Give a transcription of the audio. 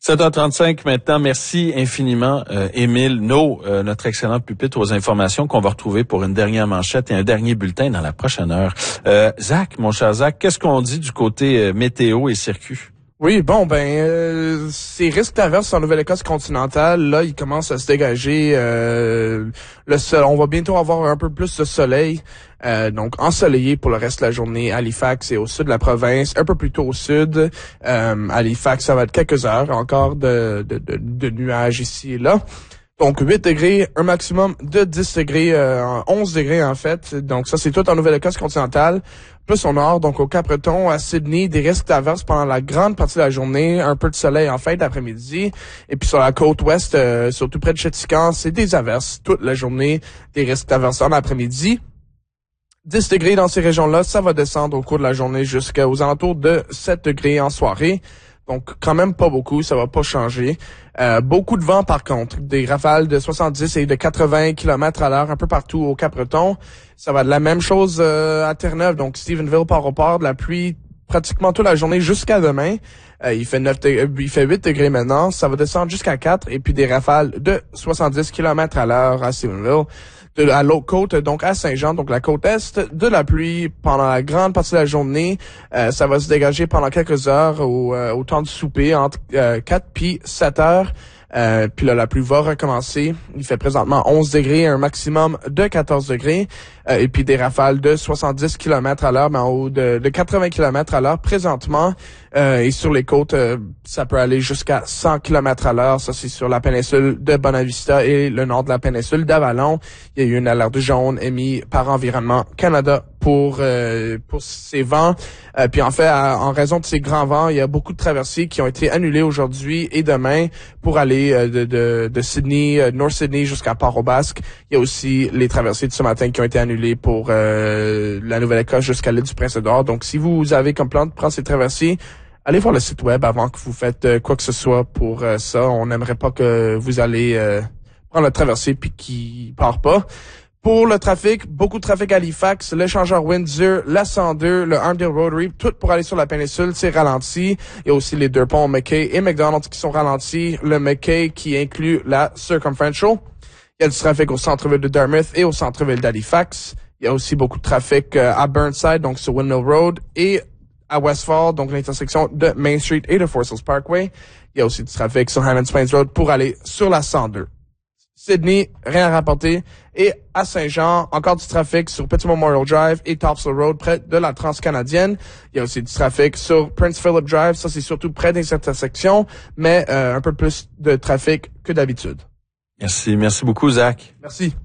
7h35 maintenant. Merci infiniment, Émile No, notre excellent pupitre aux informations qu'on va retrouver pour une dernière manchette et un dernier bulletin dans la prochaine heure. Zach, mon cher Zach, qu'est-ce qu'on dit du côté météo et circuit? Oui, bon, ces risques d'averses en Nouvelle-Écosse continentale, là, ils commencent à se dégager. On va bientôt avoir un peu plus de soleil. Donc ensoleillé pour le reste de la journée. Halifax et au sud de la province, un peu plus tôt au sud. Halifax, ça va être quelques heures encore de nuages ici et là. Donc 8 degrés, un maximum de 10 degrés, 11 degrés en fait. Donc ça, c'est tout en Nouvelle-Écosse continentale. Plus au nord, donc au Cap-Breton, à Sydney, des risques d'averses pendant la grande partie de la journée, un peu de soleil en fin d'après-midi. Et puis sur la côte ouest, surtout près de Chéticamp, c'est des averses toute la journée, des risques d'averses en après-midi. 10 degrés dans ces régions-là, ça va descendre au cours de la journée jusqu'aux alentours de 7 degrés en soirée. Donc, quand même pas beaucoup, ça va pas changer. Beaucoup de vent, par contre. Des rafales de 70 et de 80 km à l'heure un peu partout au Cap-Breton. Ça va de la même chose à Terre-Neuve. Donc, Stephenville, Port-au-Port, de la pluie pratiquement toute la journée jusqu'à demain. Il fait 8 degrés maintenant. Ça va descendre jusqu'à 4. Et puis, des rafales de 70 km à l'heure à Stephenville. À l'autre côte, donc à Saint-Jean, donc la côte est, de la pluie pendant la grande partie de la journée. Ça va se dégager pendant quelques heures au temps du souper, entre 4 puis 7 heures. Puis là, la pluie va recommencer. Il fait présentement 11 degrés, un maximum de 14 degrés. Et puis des rafales de 70 km à l'heure, mais en haut de 80 km à l'heure présentement. Et sur les côtes, ça peut aller jusqu'à 100 km à l'heure. Ça, c'est sur la péninsule de Bonavista et le nord de la péninsule d'Avalon. Il y a eu une alerte jaune émise par Environnement Canada pour ces vents. Puis en fait, en raison de ces grands vents, il y a beaucoup de traversées qui ont été annulées aujourd'hui et demain pour aller de Sydney, North Sydney jusqu'à Port-au-Basque. Il y a aussi les traversées de ce matin qui ont été annulées pour la Nouvelle-Écosse jusqu'à l'île du Prince-Édouard. Donc, si vous avez comme plan de prendre ces traversées, allez voir le site web avant que vous faites quoi que ce soit pour ça. On n'aimerait pas que vous allez prendre la traversée puis qu'il part pas. Pour le trafic, beaucoup de trafic à Halifax, l'échangeur Windsor, la 102, le Arndale Rotary, tout pour aller sur la péninsule, c'est ralenti. Il y a aussi les deux ponts McKay et McDonald qui sont ralentis. Le McKay qui inclut la Circumferential. Il y a du trafic au centre-ville de Dartmouth et au centre-ville d'Halifax. Il y a aussi beaucoup de trafic à Burnside, donc sur Windmill Road, et à Westfall, donc l'intersection de Main Street et de Forsyth Parkway. Il y a aussi du trafic sur Highlands Plains Road pour aller sur la 102. Sydney, rien à rapporter. Et à Saint-Jean, encore du trafic sur Petit Memorial Drive et Topsail Road, près de la Transcanadienne. Il y a aussi du trafic sur Prince Philip Drive. Ça, c'est surtout près des intersections, mais un peu plus de trafic que d'habitude. Merci beaucoup, Zach. Merci.